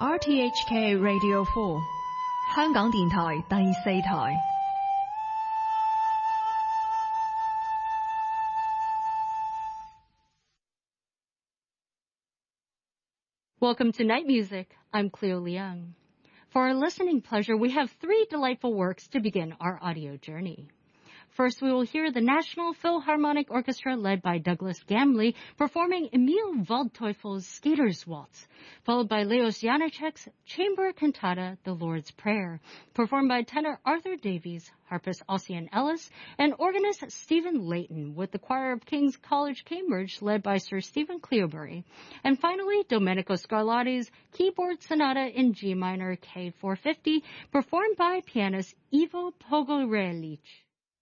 RTHK Radio 4香港電台第四台。 Welcome to Night Music. I'm Cleo Liang. For our listening pleasure, we have three delightful works to begin our audio journey. First, we will hear the National Philharmonic Orchestra led by Douglas Gamley performing Emil Waldteufel's Skater's Waltz, followed by Leos Janáček's Chamber Cantata, The Lord's Prayer, performed by tenor Arthur Davies, harpist Ossian Ellis, and organist Stephen Layton with the choir of King's College Cambridge led by Sir Stephen Cleobury. And finally, Domenico Scarlatti's Keyboard Sonata in G minor K450, performed by pianist Ivo Pogorelic.